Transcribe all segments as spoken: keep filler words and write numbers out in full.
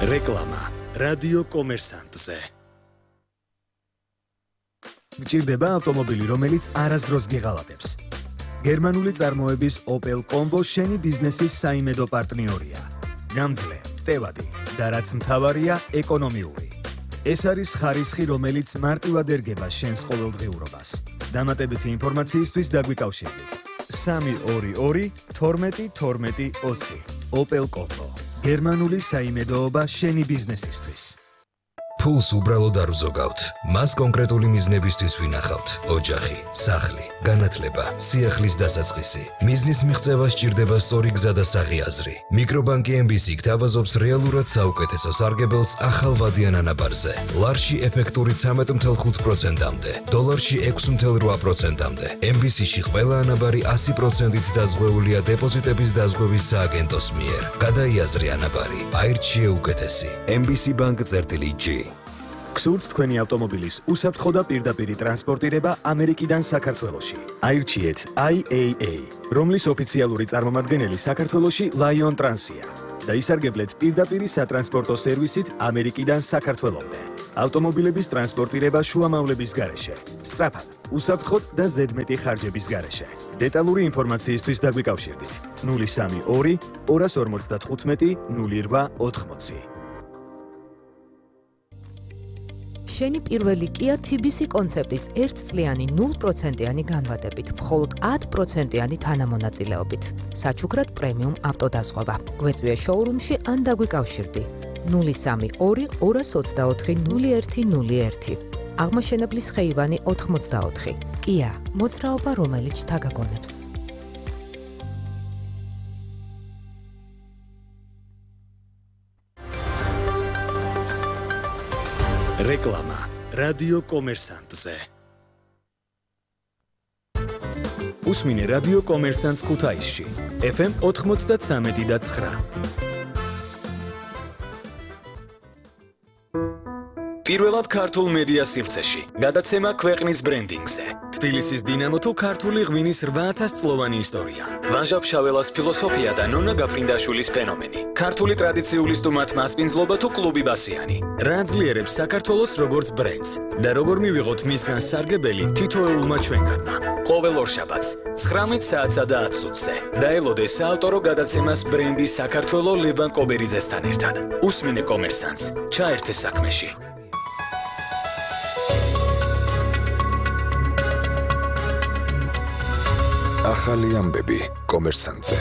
რეკლამა რადიო კომერსანტზე. გჭირდება ავტომობილი, რომელიც არასდროს გიღალატებს. გერმანული წარმოების Opel Combo შენი ბიზნესის საიმედო პარტნიორია. გამძლე, ტევადი და რაც მთავარია, ეკონომიური. ეს არის ხარისხი, რომელიც მარტივად ერგება შენს ყოველდღიურობას. დამატებითი ინფორმაციისთვის დაგვიკავშირდით. სამი ორი ორი თორმეტი თორმეტი ოცი. Opel Combo. გერმანული საიმედოობა შენი ბიზნესისთვის. ფულს უბრალოდ არ ვზოგავთ. მას კონკრეტული მიზნებისთვის ვინახავთ. ოჯახი, სახლი, განათლება, სიახლის დასაწყისი. მიზნის მიღწევა სჭირდება სწორი გზა და საღიაზრი. მიკრობანკი ემ ბი სი გთავაზობს რეალურად საუკეთესო სარგებელს ახალვადიან ანაბარზე. ლარში ეფექტური ცამეტ ოცდაოთხ პროცენტამდე, დოლარში ექვსი ოცდაოთხ პროცენტამდე. ემ ბი სი-ში ყველა ანაბარი ასი პროცენტით დაზღვეულია დეპოზიტების დაზღვევის სააგენტოს მიერ. გადაიაზრე ანაბარი, აირჩიე უკეთესი. ემ ბი სი Bank წერტილი ჯი. გსურთ თქვენი ავტომობილის უსაფრთხო და პირდაპირი ტრანსპორტირება ამერიკიდან საქართველოში. აირჩიეთ აი ეი ეი, რომლის ოფიციალური წარმომადგენელი საქართველოში Lion Trans-ია და ისარგებლეთ პირდაპირი სატრანსპორტო სერვისით ამერიკიდან საქართველომდე. ავტომობილების ტრანსპორტირება შუამავლების გარეშე, სწრაფად, უსაფრთხოდ და ზედმეტი ხარჯების გარეშე. დეტალური ინფორმაციისთვის დაგვიკავშირდით ნული სამი ორი ორას ორმოცდათხუთმეტი ნული რვა ოთხმოცი. შენი პირველი Kia თი ბი სი კონცეპტის ერთწლიანი ნულ პროცენტიანი განვადებით, მხოლოდ ათი პროცენტიანი თანამონაწილეობით. საჩუქრად პრემიუმ ავტოდაზღვევა. გვეწვია შოურუმში ან დაგვიკავშირდი. ნული სამი ორი ორას ოცდაოთხი ნული ერთი ნული ერთი. აღმაშენებლის ხეივანი ოთხმოცდაოთხი. Kia, მოძრაობა, რომელიც შთაგაგონებს. რეკლამა რადიო კომერსანტზე. უსმინე რადიო კომერსანტს ქუთაისში. ეფ ემ ოთხმოცდათრამეტი და ცხრა. პირველად ქართულ მედია სივრცეში. გადაცემა ქვეყნის ბრენდინგზე. თბილისის დინამო თუ ქართული ღვინის რვა ათას წლოვანი ისტორია. ვაჟა ფშაველას ფილოსოფია და ნონა გაფრინდაშვილის ფენომენი. ქართული ტრადიციული სტუმართ მასპინძლობა თუ კლუბი ბასიანი. რა ძლიერებს საქართველოს როგორც ბრენდს და როგორ მივიღოთ მისგან სარგებელი თითოეულმა ჩვენგანმა. ყოველ ორშაბათს ცხრამეტ საათსა და ათს წუთზე. დაელოდე საავტორო გადაცემას ბრენდი საქართველო ლევან კობერიძესთან ერთად. უსმინე კომერსანტს, ჩაერთე საქმეში. ახალი ამბები კომერსანტზე.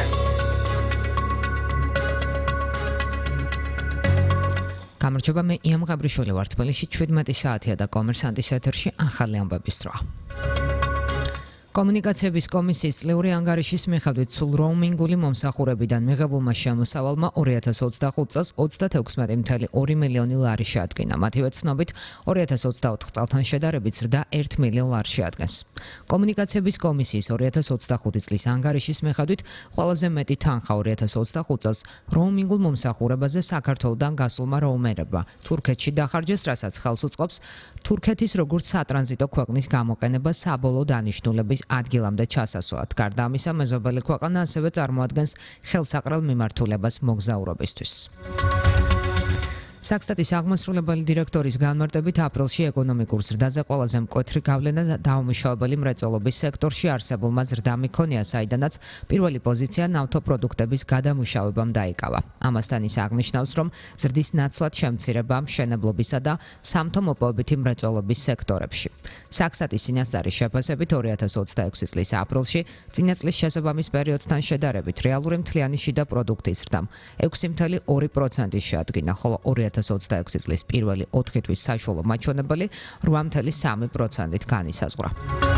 გამარჯობა, მე იამ გაბრიშვილი ვარ. თბილისში შვიდმეტი საათია და კომერსანტის ეთერში ახალი ამბების დრო. კომუნიკაციების კომისიის წლიური ანგარიშის მიხედვით სულ როუმინგული მომსახურებიდან მიღებულმა შემოსავალმა ორი ათას ოცდახუთ წელს ოცდათექვსმეტი კoma ორი მილიონი ლარი შეადგინა. მათივე ცნობით ორი ათას ოცდაოთხ წელთან შედარებით ზრდა ერთ მილიონ ლარს შეადგენს. კომუნიკაციების კომისიის ორი ათას ოცდახუთი წლის ანგარიშის მიხედვით ყველაზე მეტი თანხა ორი ათას ოცდახუთ წელს როუმინგულ მომსახურებაზე საქართველოდან გასულმა როუმერებმა თურქეთში დახარჯეს, რასაც ხელს უწყობს თურქეთის როგორც სატრანზიტო ქვეყნის გამოყენება საბოლოო დანიშნულების ადგილამდე ჩასასვლელად. გარდა ამისა, მეზობელი ქვეყანა ასევე წარმოადგენს ხელსაყრელ მიმართულებას მოგზაურობისთვის. საქსტატის აღმასრულებელი დირექტორის განმარტებით აპრილში ეკონომიკურ ზრდაზე ყველაზე მკვეთრი გავლენა დაუმუშავებელი მრეწველობის სექტორში არსებულმა ზრდამ იქონია, საიდანაც პირველი პოზიცია ნავთობპროდუქტების გადამუშავებამ დაიკავა. ამასთან ის აღნიშნავს, რომ ზრდის ნაცვლად შემცირება მშენებლობისა და სამთო-მოპოვებითი მრეწველობის სექტორებში. საქსტატის წინასწარის შეფასებით ორი ათას ოცდაექვსი წლის აპრილში წინა წლის შესაბამის პერიოდთან შედარებით რეალური მთლიანი შიდა პროდუქტის ზრდამ ექვსი კoma ორი პროცენტი შეადგინა, ხოლო ორი ათას ოცდაექვსი წლის პირველი ოთხი თვის საშუალო მაჩვენებელი რვა კoma სამი პროცენტით განისაზღვრა.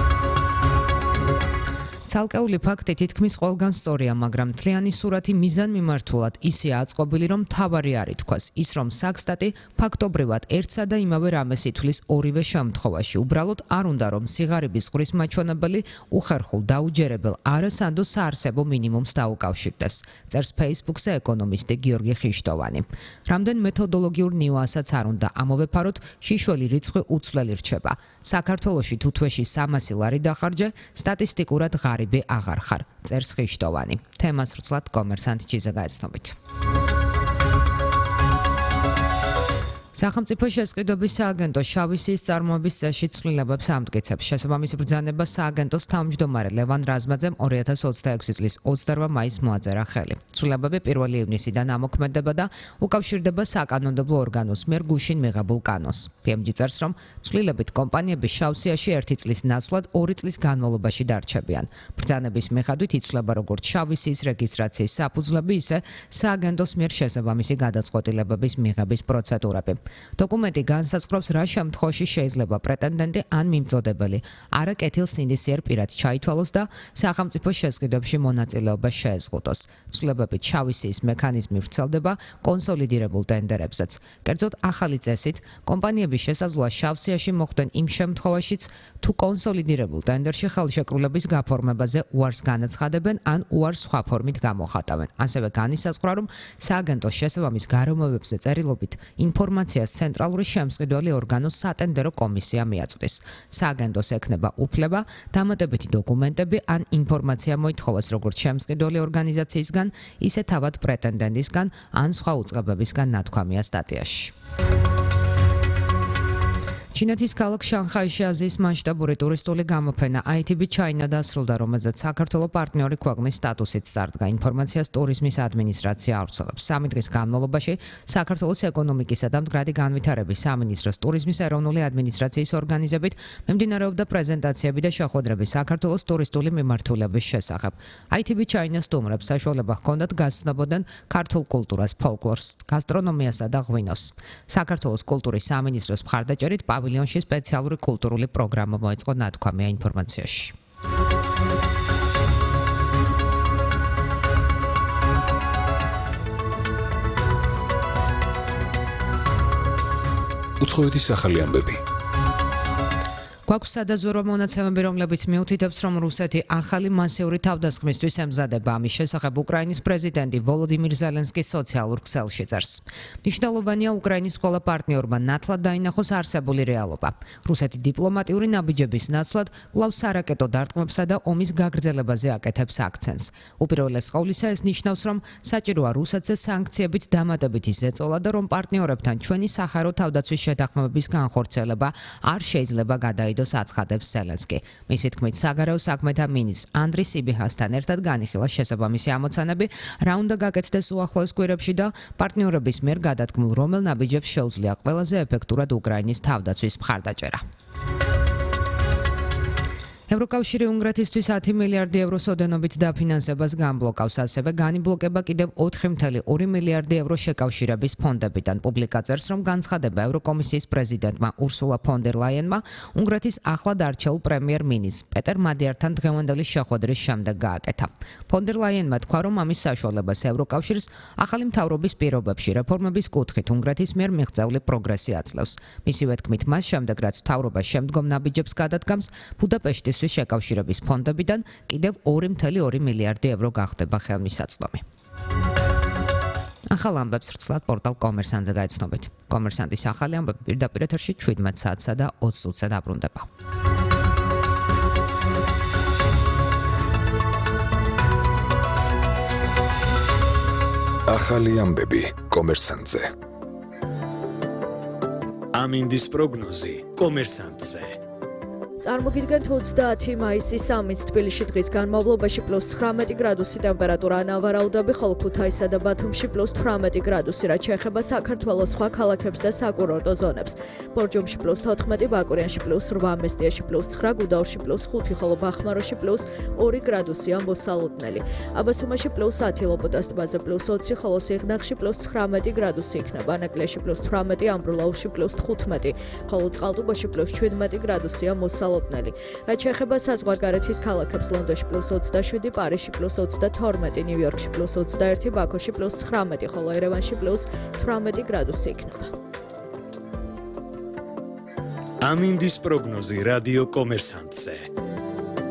ცალკეული ფაქტი თითქმის ყველგან სწორია, მაგრამ მთლიანი სურათი მიზანმიმართულად ისეა აწყობილი, რომ მთავარი არ ითქვას ის, რომ საქსტატი ფაქტობრივად ერთსა და იმავე რამეს ითვლის ორივე შემთხვევაში. უბრალოდ არ უნდა, რომ სიღარიბის ზღვრის მაჩვენებელი უხერხულ დაუჯერებელ არასანდო საარსებო მინიმუმს დაუკავშირდეს. წერს Facebook-ზე ეკონომისტი გიორგი ხიშტოვანი. რამდენ მეთოდოლოგიურ ნიუანსაც არ უნდა ამოვეფაროთ, შიშველი რიცხვი უცვლელი რჩება. საქართველოში თუ თვეში სამასი ლარი დახარჯე, სტატისტიკურად ღარიბი აღარ ხარ, წერს ხიშტოვანი. თემას ვრცლად კომერსანტ ჯიზე გაეცნობით. სახელმწიფო შესყიდვების სააგენტო შავი სიის წარმოების წესში ცვლილებებს ამტკიცებს. შესაბამისი ბრძანება სააგენტოს თავმჯდომარე ლევან რაზმაძემ ორი ათას ოცდაექვსი წლის ოცდაორმა მაისს მოაწერა ხელი. ცვლილებები პირველი ივნისიდან ამოქმედება და უკავშირდება საკანონმდებლო ორგანოს მიერ გუშინ მიღებულ კანონს. პი ემ ჯი წერს, რომ ცვლილებით კომპანიები შავ სიაში ერთი წლის ნაცვლად ორი წლის განმავლობაში დარჩებიან. ბრძანების მიხედვით იცვლება როგორც შავი სიის რეგისტრაციის საფუძვლები, ისე სააგენტოს მიერ შესაბამისი გადაწყვეტილებების მიღების პროცედურები. დოკუმენტი განსაზღვრავს, რა შემთხვევაში შეიძლება პრეტენდენტი ან მიმწოდებელი არა კეთილსინდისიერ პირად ჩაითვალოს და სახელმწიფო შესყიდვებში მონაწილეობა შეეზღუდოს. ცვლილებებით შავი სიის მექანიზმი ვრცელდება კონსოლიდირებულ ტენდერებზეც. კერძოდ, ახალი წესით კომპანიები შესაძლოა შავ სიაში მოხვდნენ იმ შემთხვევაშიც, თუ კონსოლიდირებულ ტენდერში ხელშეკრულების გაფორმებაზე უარს განაცხადებენ ან უარს სხვა ფორმით გამოხატავენ. ასევე განისაზღვრა, რომ სააგენტოს შესაბამის გარემოებებზე წერილობით ინფორმაციას ცენტრალური შემსყიდველი ორგანოს სატენდერო კომისია მიაწვდის. სააგენტოს ექნება უფლება დამატებითი დოკუმენტები ან ინფორმაცია მოითხოვოს როგორც შემსყიდველი ორგანიზაციისგან, ისე თავად პრეტენდენტისგან ან სხვა უწყებებისგან ნათქვამია სტატიაში. ჩინეთის ქალაქ შანხაიში აზიის მასშტაბური ტურისტული გამოფენა აი თი ბი China დასრულდა, რომელზეც საქართველოს პარტნიორი ქვეყნის სტატუსით წარდგა. ინფორმაციას ტურიზმის ადმინისტრაცია ავრცელებს. სამი დღის განმავლობაში საქართველოს ეკონომიკისა და მდგრადი განვითარების სამინისტროს ტურიზმის ეროვნული ადმინისტრაციის ორგანიზებით მიმდინარეობდა პრეზენტაციები და შეხვედრები საქართველოს ტურისტული მიმართულების შესახებ. აი თი ბი China სტუმრებს საშუალება ჰქონდათ გაცნობოდნენ ქართულ კულტურას, ფოლკლორს, გასტრონომიასა და ღვინოს. საქართველოს კულტურის სამინისტროს მხარდაჭერით პავილიონში სპეციალური კულტურული პროგრამა მოეწყო, ნათქვამია ინფორმაციაში. უცხოეთის ახალი ამბები. გვაქვს სადაზვერვო მონაცემები, რომლებიც მიუთითებს, რომ რუსეთი ახალი მასიური თავდასხმისთვის ემზადება. ამის შესახებ უკრაინის პრეზიდენტი ვოლოდიმირ ზელენსკი სოციალურ ქსელში წერს. მნიშვნელოვანია უკრაინის ყველა პარტნიორმა ნათლად დაინახოს არსებული რეალობა. რუსეთი დიპლომატიური ნაბიჯების ნაცვლად კვლავ სარაკეტო დარტყმებსა და ომის გაგრძელებაზე აკეთებს აქცენტს. უპირველეს ყოვლისა, ეს ნიშნავს, რომ საჭიროა რუსეთზე სანქციებით დამატებითი ზეწოლა და რომ პარტნიორებთან ჩვენი საჰაერო თავდაცვის შეთანხმებების განხორციელება არ შეიძლება გადაიდოს, აცხადებს ზელენსკი. მისი თქმით, საგარეო საქმეთა მინისტრ ანდრი სიბიჰასთან ერთად განიხილა შესაბამისი ამოცანები, რა უნდა გაკეთდეს უახლოეს კვირებში და პარტნიორების მიერ გადადგმულ რომელ ნაბიჯებს შეუძლია ყველაზე ეფექტურად უკრაინის თავდაცვის მხარდაჭერა. ევროკავშირი უნგრეთისთვის ათი მილიარდი ევროს ოდენობით დაფინანსებას განბლოკავს, ასევე განიბლოკება კიდევ ოთხი წუთი ორი მილიარდი ევრო შეკავშირების ფონდებიდან. პუბლიკა წერს, რომ განცხადება ევროკომისიის პრეზიდენტმა ურსულა ფონ დერ ლაიენმა უნგრეთის ახლად არჩეულ პრემიერ-მინისტრ პეტერ მადიართან დღევანდელი შეხვედრის შემდეგ გააკეთა. ფონ დერ ლაიენმა თქვა, რომ ამის საშუალებას ევროკავშირს ახალი მთავრობის პირობებში რეფორმების კუთხით უნგრეთის მიერ მიღწეული პროგრესი აძლევს. მისივე თქმით, მას შემდეგ, რაც მთავრობა შემდგომ ნაბიჯებს გადადგამს, ბუდაპეშტის შეკავშირების ფონდებიდან კიდევ ორი წუთი ორი მილიარდი ევრო გახდება ხელმისაწვდომი. ახალ ამბებს ვრცლად პორტალ კომერსანტზე გაიცნობით. კომერსანტის ახალი ამბები პირდაპირ ეთერში შვიდმეტ საათსა და ოცი წუთზე დაბრუნდება. ახალი ამბები კომერსანტზე. ამინდის პროგნოზი კომერსანტზე. წარმოგიდგენთ ოცდაათი მაისის სამიც თბილისში დღის განმავლობაში პლუს ცხრამეტი გრადუსი ტემპერატურა ანავარაუდები, ხოლო ქუთაისსა და ბათუმში პლუს თვრამეტი გრადუსი, რაც შეეხება საქართველოს სხვა ქალაქებს და საკურორტო ზონებს. ბორჯომში პლუს თოთხმეტი, ბაკურიანში პლუს რვა, მესტიაში პლუს ცხრა, გუდაურში პლუს ხუთი, ხოლო ბახმაროში პლუს ორი გრადუსია მოსალოდნელი. აბასუმაში პლუს ათი, ლოპოტას ტბაზე პლუს ოცი, ხოლო სიღნაღში პლუს ცხრამეტი გრადუსი იქნება. ანაკლიაში პლუს თვრამეტი, ამბროლაურში პლუს თხუთმეტი, ხოლო წყალტუბოში პლუს შვიდმეტი გრადუსია მოსალოდნელი. რაც შეეხება საზღვარგარეთის ქალაქებს, ლონდონში პლუს ოცდაშვიდი, პარიზში პლუს ოცდათორმეტი, ნიუ-იორკში პლუს ოცდაერთი, ბაქოში პლუს ცხრამეტი, ხოლო ერევანში პლუს თვრამეტი გრადუსი იქნება. ამინდის პროგნოზი რადიო კომერსანტზე.